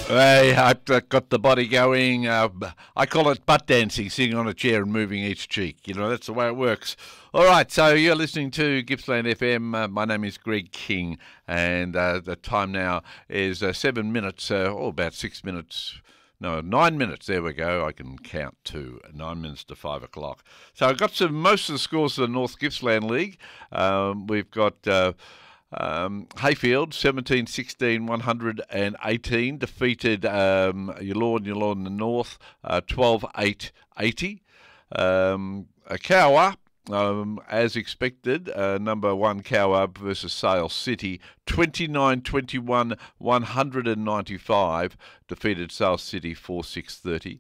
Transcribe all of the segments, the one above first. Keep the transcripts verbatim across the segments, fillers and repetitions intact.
Hey, I've got the body going. Uh, I call it butt dancing, sitting on a chair and moving each cheek. You know, that's the way it works. All right, so you're listening to Gippsland F M. Uh, my name is Greg King, and uh, the time now is uh, seven minutes, uh, or about six minutes. No, nine minutes. There we go. I can count to nine minutes to five o'clock. So I've got some most of the scores of the North Gippsland League. Um, we've got uh, um, Hayfield seventeen sixteen one hundred eighteen defeated um, Yallourn Yallourn the North uh, twelve eight eighty. Um, Cowra, um, as expected, uh, number one Cowra versus Sale City, twenty-nine twenty-one one hundred ninety-five, defeated Sale City four six thirty.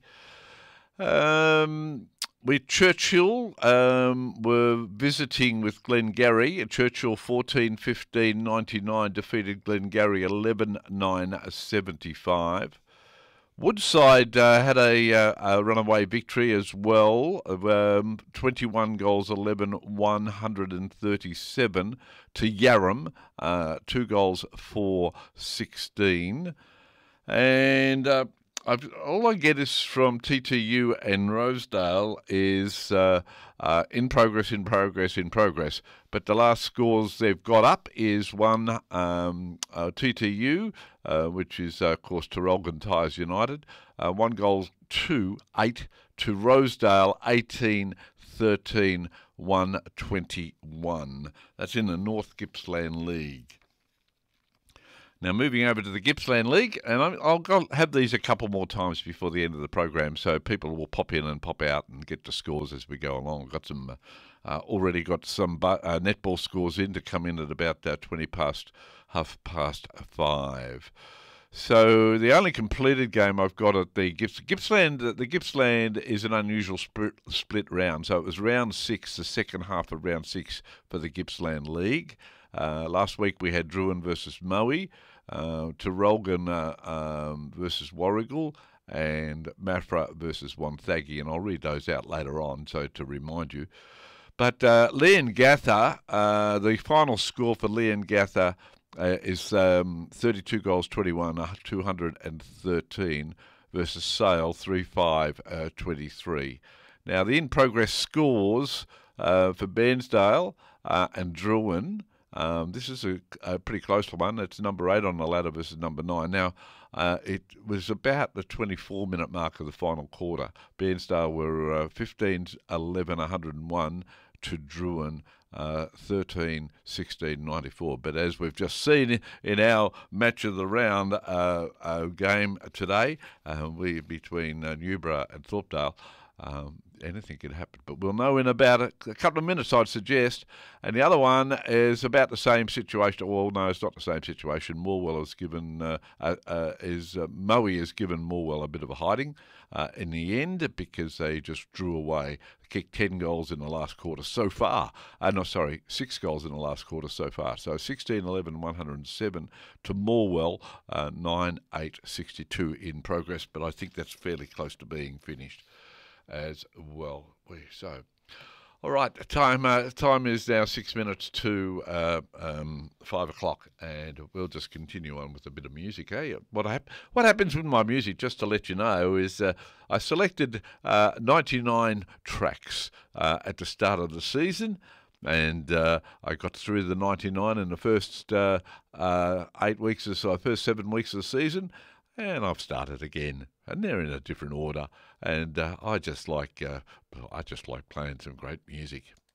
Um, we Churchill um, were visiting with Glengarry. Churchill fourteen fifteen ninety-nine defeated Glengarry eleven nine seventy-five. Woodside uh, had a, uh, a runaway victory as well, of um, twenty-one goals eleven one hundred thirty-seven to Yarram, uh, two goals four sixteen. And uh, I've, all I get is from T T U and Rosedale is uh, uh, in progress, in progress, in progress. But the last scores they've got up is one um, uh, T T U, uh, which is, uh, of course, Terrelgan Tyres United, uh, one goal two eight to Rosedale eighteen thirteen one twenty-one. That's in the North Gippsland League. Now, moving over to the Gippsland League, and I'll have these a couple more times before the end of the program, so people will pop in and pop out and get the scores as we go along. I've got some, uh, already got some uh, netball scores in to come in at about uh, twenty past, half past five. So the only completed game I've got at the Gips, Gippsland, the Gippsland is an unusual split, split round. So it was round six, the second half of round six for the Gippsland League. Uh, last week we had Druin versus Moe, uh, Terrelgan uh, um, versus Warrigal, and Mafra versus Wonthaggi, and I'll read those out later on, so to remind you. But uh, Leongatha, uh, the final score for Leongatha uh, is um, thirty-two goals twenty-one, two hundred thirteen versus Sale three five twenty-three. Now the in-progress scores uh, for Bairnsdale uh, and Druin. Um, this is a, a pretty close one. It's number eight on the ladder versus number nine. Now, uh, it was about the twenty-four minute mark of the final quarter. Bairnsdale were uh, fifteen eleven one hundred one to Druin uh, thirteen sixteen ninety-four. But as we've just seen in our match of the round uh, uh, game today, uh, we between uh, Newborough and Thorpedale, um, anything could happen, but we'll know in about a, a couple of minutes, I'd suggest. And the other one is about the same situation. Well, no, it's not the same situation. Morwell has given uh, uh, uh, is uh, Moe has given Morwell a bit of a hiding uh, in the end because they just drew away, kicked ten goals in the last quarter so far. Uh, no, sorry, six goals in the last quarter so far. So sixteen eleven one hundred seven to Morwell, uh, nine eight sixty-two in progress. But I think that's fairly close to being finished as well. So, all right, time uh, time is now six minutes to uh, um, five o'clock, and we'll just continue on with a bit of music. Eh? What hap- what happens with my music, just to let you know, is uh, I selected uh, ninety-nine tracks uh, at the start of the season, and uh, I got through the ninety-nine in the first uh, uh, eight weeks or so, first seven weeks of the season. And I've started again, and they're in a different order. And uh, I just like uh, I just like playing some great music.